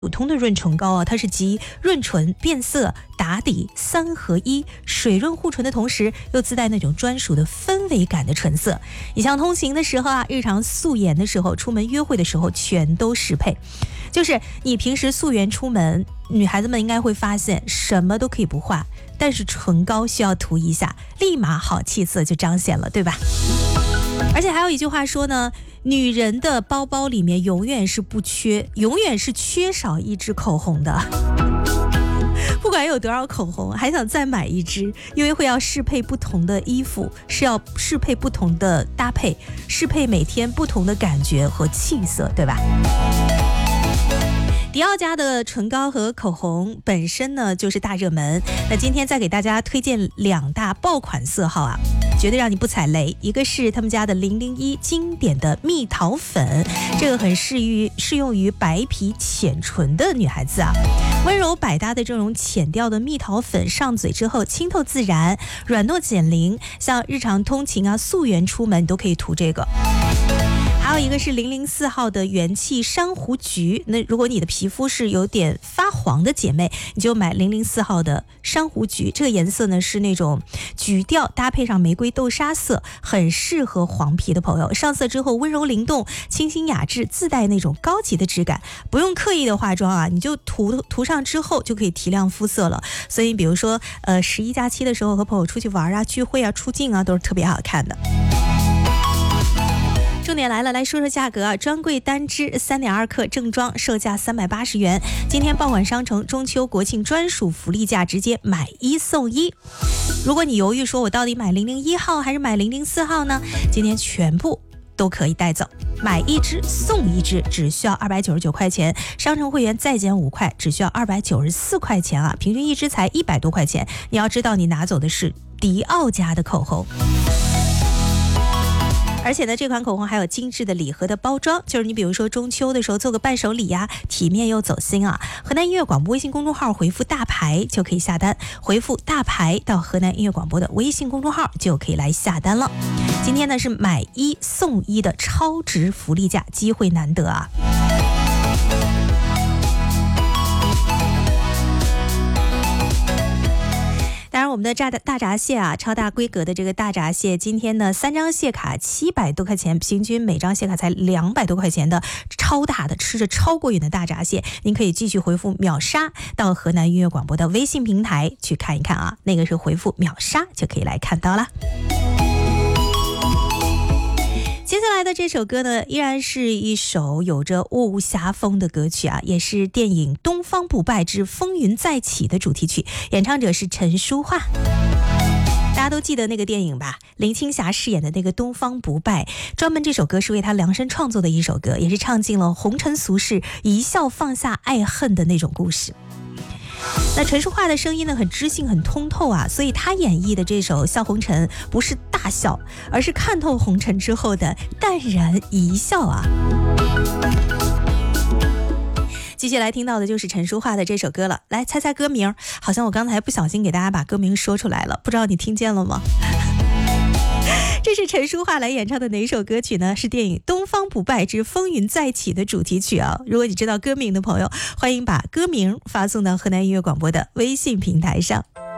普通的润唇膏啊，它是集润唇、变色、打底3合1，水润护唇的同时，又自带那种专属的氛围感的唇色。你像通勤的时候啊，日常素颜的时候，出门约会的时候，全都适配。就是你平时素颜出门，女孩子们应该会发现什么都可以不画，但是唇膏需要涂一下，立马好气色就彰显了，对吧？而且还有一句话说呢，女人的包包里面永远是缺少一支口红的。不管有多少口红，还想再买一支，因为会要适配不同的衣服，是要适配不同的搭配，适配每天不同的感觉和气色，对吧？迪奥家的唇膏和口红本身呢就是大热门，那今天再给大家推荐2大爆款色号啊，绝对让你不踩雷。一个是他们家的001经典的蜜桃粉，这个很适用于白皮浅唇的女孩子啊，温柔百搭的这种浅调的蜜桃粉上嘴之后清透自然，软糯减龄，像日常通勤啊、素颜出门你都可以涂这个。还有一个是004号的元气珊瑚橘，那如果你的皮肤是有点发黄的姐妹，你就买004号的珊瑚橘，这个颜色呢是那种橘调，搭配上玫瑰豆沙色，很适合黄皮的朋友。上色之后温柔灵动，清新雅致，自带那种高级的质感，不用刻意的化妆啊，你就涂上之后就可以提亮肤色了。所以比如说11假期的时候和朋友出去玩啊、聚会啊、出境啊，都是特别好看的。重点来了，来说说价格啊！专柜单支3.2克正装售价380元，今天爆款商城中秋国庆专属福利价，直接买1送1。如果你犹豫说我到底买001号还是买004号呢？今天全部都可以带走，买1支送1支，只需要299块钱，商城会员再减5块，只需要294块钱啊，平均1支才100多块钱。你要知道，你拿走的是迪奥家的口红。而且呢，这款口红还有精致的礼盒的包装，就是你比如说中秋的时候做个伴手礼呀，体面又走心啊。河南音乐广播微信公众号回复大牌就可以下单，回复大牌到河南音乐广播的微信公众号就可以来下单了。今天呢是买1送1的超值福利价，机会难得啊。当然我们的大闸蟹啊，超大规格的这个大闸蟹，今天呢3张蟹卡700多块钱，平均每张蟹卡才200多块钱的超大的吃着超过瘾的大闸蟹，您可以继续回复秒杀到河南音乐广播的微信平台去看一看啊，那个是回复秒杀就可以来看到了。接下来的这首歌呢，依然是一首有着武侠风的歌曲啊，也是电影《东方不败之风云再起》的主题曲，演唱者是陈淑桦。大家都记得那个电影吧？林青霞饰演的那个东方不败，专门这首歌是为他量身创作的一首歌，也是唱尽了红尘俗世一笑放下爱恨的那种故事。那陈淑桦的声音呢很知性很通透啊，所以她演绎的这首《笑红尘》不是大笑，而是看透红尘之后的淡然一笑啊。继续来听到的就是陈淑桦的这首歌了，来猜猜歌名，好像我刚才不小心给大家把歌名说出来了，不知道你听见了吗？这是陈淑桦来演唱的哪首歌曲呢？是电影《东方不败之风云再起》的主题曲啊！如果你知道歌名的朋友，欢迎把歌名发送到河南音乐广播的微信平台上。